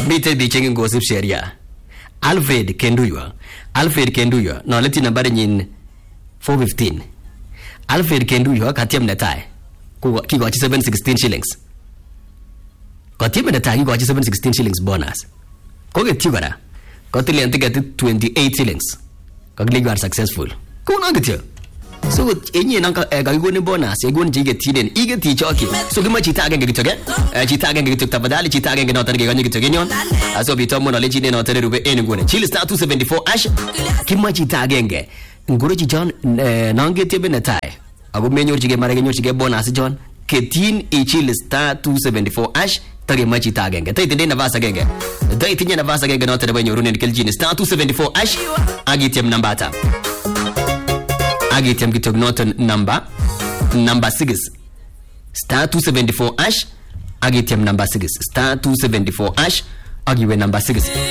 Mite bicheng ngosip sheria. Alfred Kenduyo. No leti nambari nyin 415. Alfred Kenduyo katiem netai. Kikochi 716 shillings. Katiem netai kikochi 716 shillings bonus. Koketyu kora. Kotilian ticket 28 shillings. Kakili are successful. Kuno getyo. So enye nang kakikoni bonus egoni jigetinen igeti choki. So kima chita agenge kityo ke. Chita agenge kityo tafadhali chita agenge notan gekanye kityo kenyon. Aso bitomo na lechine notan rube ngone. Chili star 274 ash. Kima chita agenge. Ngoro chichon nangetie benetai. Ako menyorchige mara kenyorchige bonus John. Ketin ichili star 274 ash. Tage machita agenge. Taitinye nafas agenge. Taitinye nafas agenge notan rube nyorunen keljini star 274 ash. Agitiem nambata. Agitiem kitog noton number 6 star 274 ash. Agitiem number 6 star 274 ash. Agiwe number 6.